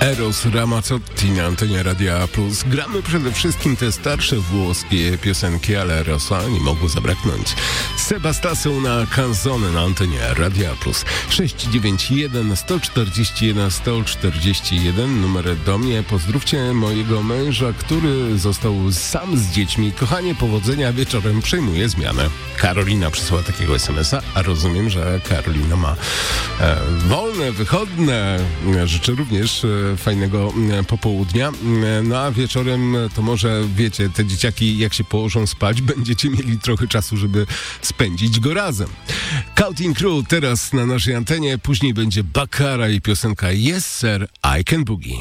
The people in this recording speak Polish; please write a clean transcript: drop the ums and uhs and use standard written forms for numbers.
Eros Ramazzotti na antenie Radia Plus. Gramy przede wszystkim te starsze włoskie piosenki, ale Erosa nie mogło zabraknąć. Sebastian una canzone na antenie Radia Plus. 691 141 141 numer do mnie. Pozdrówcie mojego męża, który został sam z dziećmi. Kochanie, powodzenia, wieczorem przejmuje zmianę. Karolina przysłała takiego SMS-a, a rozumiem, że Karolina ma wolne, wychodne. Życzę również fajnego popołudnia. No a wieczorem to może, wiecie, te dzieciaki jak się położą spać, będziecie mieli trochę czasu, żeby spędzić go razem. Counting Crew teraz na naszej antenie, później będzie Baccara i piosenka Yes Sir, I Can Boogie.